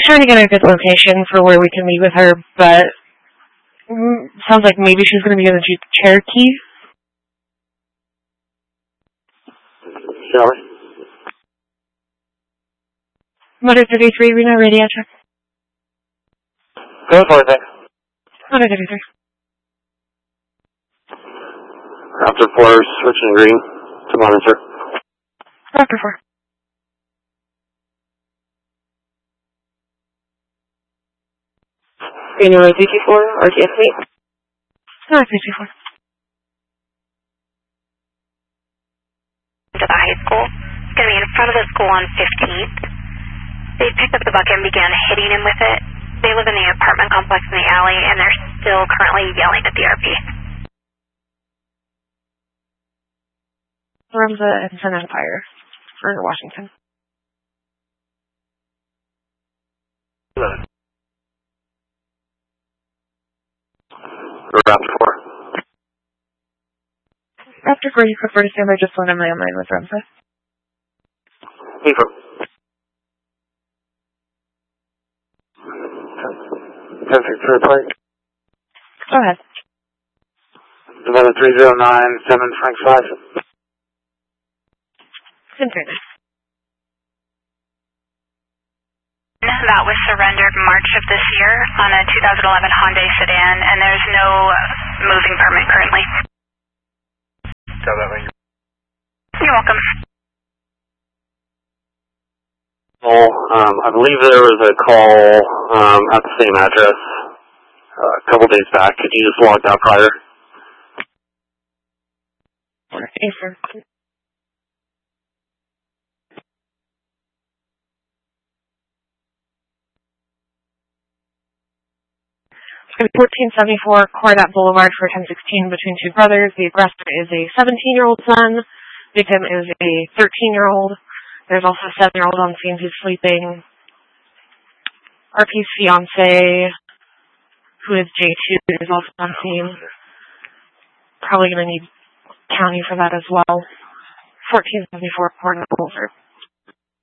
trying to get a good location for where we can meet with her, but sounds like maybe she's going to be in the Jeep Cherokee. Shall we? Motor 33, Reno, radio check. Go for it, thanks. Motor 33. Raptor 4, switching green to monitor. Raptor 4. Reno 324, RTS meet. No, 324. To the high school. It's going to be in front of the school on 15th. They picked up the bucket and began hitting him with it. They live in the apartment complex in the alley, and they're still currently yelling at the RP. Ramza and Sun Empire for Washington. Raptor 4. Raptor 4, you prefer to stand by just when I'm landline with Ramza? April. 10-6 for the plate. Go ahead. Nevada 309, 7 Frank 5. Continue. That was surrendered March of this year on a 2011 Hyundai sedan, and there's no moving permit currently. You're welcome. I believe there was a call at the same address a couple days back. Could you just log that prior? Affirm. It's 1474 Cordat Boulevard for 1016 between two brothers. The aggressor is a 17-year-old son. Victim is a 13-year-old. There's also a 7-year-old on scene who's sleeping. RP's fiance, who is J2, is also on scene. Probably going to need county for that as well. 1474 Cordat Boulevard.